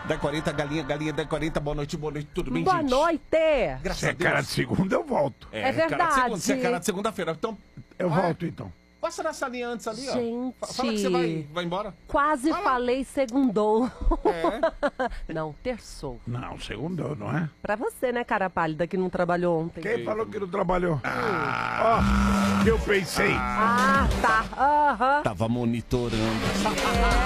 10h40, galinha 10h40, boa noite, tudo bem, Boa gente? noite! Graças Se a é Deus. cara de segunda, eu volto. É verdade. Se é cara de segunda-feira, então... Eu volto, então. Passa na salinha antes ali, ó. Gente. Fala que você vai embora. Quase falei segundou. É. Não, terçou. Não, segundou, não é? Pra você, né, cara pálida, que não trabalhou ontem. Quem falou que não trabalhou? Ó, que eu pensei. Ah, tá. Aham. Tava monitorando.